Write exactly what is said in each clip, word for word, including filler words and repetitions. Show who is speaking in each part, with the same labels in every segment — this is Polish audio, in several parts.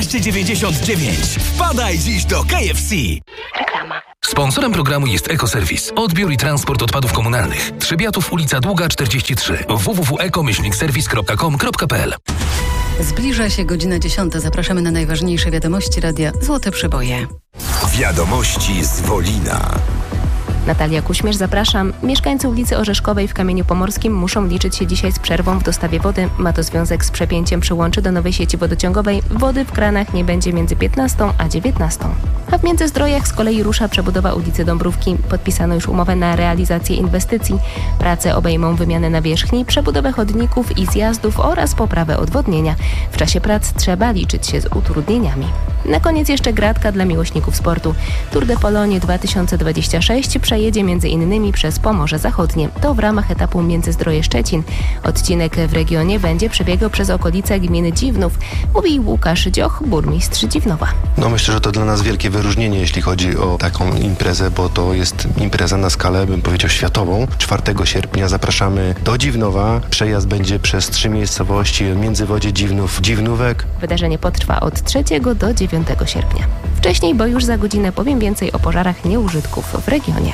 Speaker 1: dwieście dziewięćdziesiąt dziewięć. Wpadaj dziś do K F C.
Speaker 2: Reklama.
Speaker 3: Sponsorem programu jest Ekoserwis. Odbiór i transport odpadów komunalnych. Trzebiatów, ulica Długa czterdzieści trzy. w w w kropka eko myślnik serwis kropka com kropka p l.
Speaker 4: Zbliża się godzina dziesiąta. Zapraszamy na najważniejsze wiadomości radia Złote Przeboje.
Speaker 5: Wiadomości z Wolina.
Speaker 2: Natalia Kuśmierz, zapraszam. Mieszkańcy ulicy Orzeszkowej w Kamieniu Pomorskim muszą liczyć się dzisiaj z przerwą w dostawie wody. Ma to związek z przepięciem przyłączy do nowej sieci wodociągowej. Wody w kranach nie będzie między piętnastą a dziewiętnastą. A w Międzyzdrojach z kolei rusza przebudowa ulicy Dąbrówki. Podpisano już umowę na realizację inwestycji. Prace obejmą wymianę nawierzchni, przebudowę chodników i zjazdów oraz poprawę odwodnienia. W czasie prac trzeba liczyć się z utrudnieniami. Na koniec jeszcze gratka dla miłośników sportu. Tour de Pologne dwa tysiące dwadzieścia sześć przejedzie między innymi przez Pomorze Zachodnie. To w ramach etapu Międzyzdroje Szczecin. Odcinek w regionie będzie przebiegał przez okolice gminy Dziwnów. Mówi Łukasz Dzioch, burmistrz Dziwnowa.
Speaker 6: No myślę, że to dla nas wielkie wyróżnienie, jeśli chodzi o taką imprezę, bo to jest impreza na skalę, bym powiedział, światową. czwartego sierpnia zapraszamy do Dziwnowa. Przejazd będzie przez trzy miejscowości: Międzywodzie, Dziwnów, Dziwnówek.
Speaker 2: Wydarzenie potrwa od trzeciego do dziewiątego sierpnia. Wcześniej, bo już za godzinę powiem więcej o pożarach nieużytków w regionie.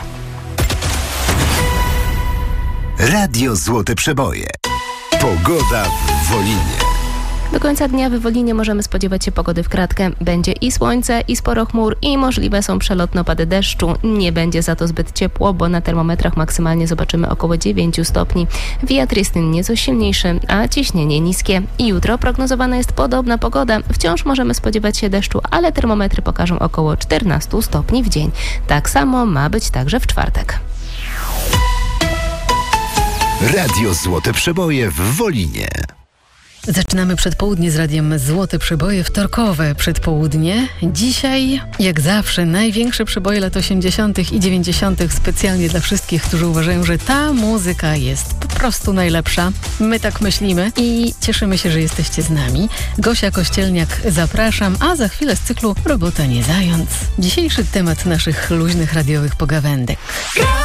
Speaker 5: Radio Złote Przeboje. Pogoda w Wolinie.
Speaker 2: Do końca dnia w Wolinie możemy spodziewać się pogody w kratkę. Będzie i słońce, i sporo chmur, i możliwe są przelotne opady deszczu. Nie będzie za to zbyt ciepło, bo na termometrach maksymalnie zobaczymy około dziewięć stopni. Wiatr jest nieco silniejszy, a ciśnienie niskie. I jutro prognozowana jest podobna pogoda. Wciąż możemy spodziewać się deszczu, ale termometry pokażą około czternaście stopni w dzień. Tak samo ma być także w czwartek.
Speaker 5: Radio Złote Przeboje w Wolinie.
Speaker 4: Zaczynamy przedpołudnie z radiem Złote Przeboje, wtorkowe przedpołudnie. Dzisiaj, jak zawsze, największe przeboje lat osiemdziesiątych i dziewięćdziesiątych specjalnie dla wszystkich, którzy uważają, że ta muzyka jest po prostu najlepsza. My tak myślimy i cieszymy się, że jesteście z nami. Gosia Kościelniak, zapraszam, a za chwilę z cyklu Robota nie zając. Dzisiejszy temat naszych luźnych radiowych pogawędek.